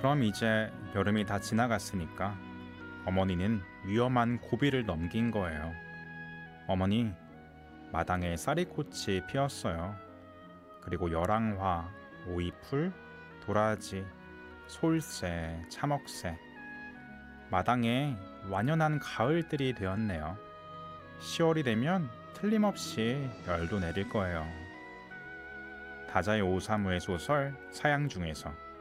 그럼 이제 여름이 다 지나갔으니까 어머니는 위험한 고비를 넘긴 거예요. 어머니, 마당에 쌀이꽃이 피었어요. 그리고 열황화, 오이풀, 도라지, 솔새, 참억새. 마당에 완연한 가을들이 되었네요. 10월이 되면 틀림없이 열도 내릴 거예요. 다자의 오사무의 소설 사양 중에서